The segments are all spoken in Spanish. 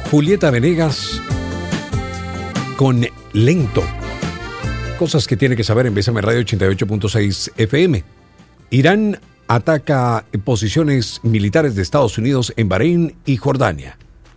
Julieta Venegas con Lento. Cosas que tiene que saber en Bésame Radio 88.6 FM. Irán ataca posiciones militares de Estados Unidos en Bahrein y Jordania.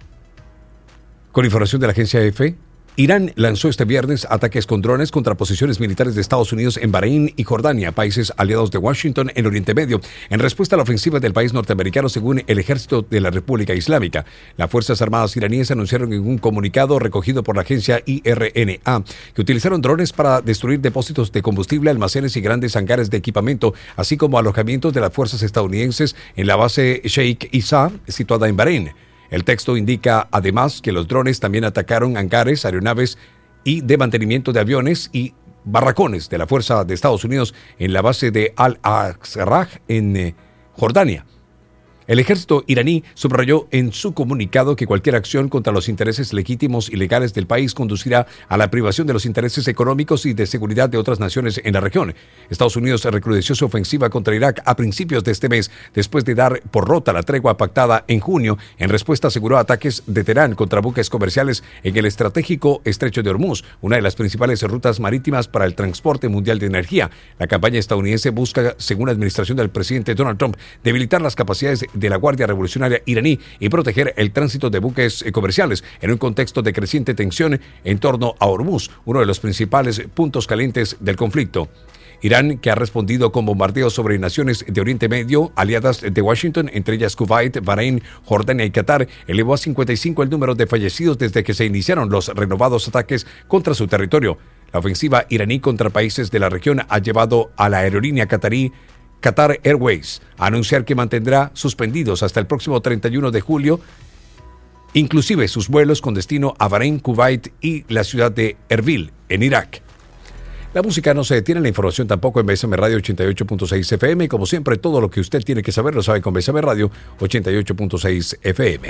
Con información de la agencia AFP, Irán lanzó este viernes ataques con drones contra posiciones militares de Estados Unidos en Bahrein y Jordania, países aliados de Washington en Oriente Medio, en respuesta a la ofensiva del país norteamericano, según el ejército de la República Islámica. Las Fuerzas Armadas iraníes anunciaron en un comunicado recogido por la agencia IRNA que utilizaron drones para destruir depósitos de combustible, almacenes y grandes hangares de equipamiento, así como alojamientos de las fuerzas estadounidenses en la base Sheikh Issa, situada en Bahrein. El texto indica además que los drones también atacaron hangares, aeronaves y de mantenimiento de aviones y barracones de la Fuerza de Estados Unidos en la base de Al-Aqsa en Jordania. El ejército iraní subrayó en su comunicado que cualquier acción contra los intereses legítimos y legales del país conducirá a la privación de los intereses económicos y de seguridad de otras naciones en la región. Estados Unidos recrudeció su ofensiva contra Irak a principios de este mes, después de dar por rota la tregua pactada en junio. En respuesta, aseguró ataques de Teherán contra buques comerciales en el estratégico Estrecho de Hormuz, una de las principales rutas marítimas para el transporte mundial de energía. La campaña estadounidense busca, según la administración del presidente Donald Trump, debilitar las capacidades de la Guardia Revolucionaria iraní y proteger el tránsito de buques comerciales en un contexto de creciente tensión en torno a Hormuz, uno de los principales puntos calientes del conflicto. Irán, que ha respondido con bombardeos sobre naciones de Oriente Medio aliadas de Washington, entre ellas Kuwait, Bahrein, Jordania y Qatar, elevó a 55 el número de fallecidos desde que se iniciaron los renovados ataques contra su territorio. La ofensiva iraní contra países de la región ha llevado a la aerolínea qatarí Qatar Airways a anunciar que mantendrá suspendidos hasta el próximo 31 de julio, inclusive sus vuelos con destino a Bahrein, Kuwait y la ciudad de Erbil, en Irak. La música no se detiene, la información tampoco en Bésame Radio 88.6 FM. Como siempre, todo lo que usted tiene que saber lo sabe con Bésame Radio 88.6 FM.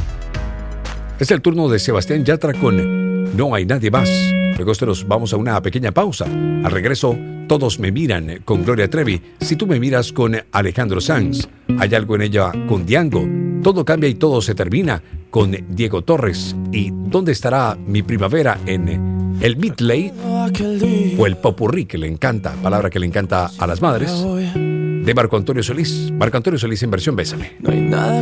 Es el turno de Sebastián Yatra con No hay nadie más. Luego nos vamos a una pequeña pausa. Al regreso, Todos me miran con Gloria Trevi. Si tú me miras con Alejandro Sanz. Hay algo en ella con Diango. Todo cambia y todo se termina con Diego Torres. ¿Y dónde estará mi primavera en el medley o el popurrí que le encanta, palabra que le encanta a las madres, de Marco Antonio Solís? Marco Antonio Solís en versión Bésame. No hay nada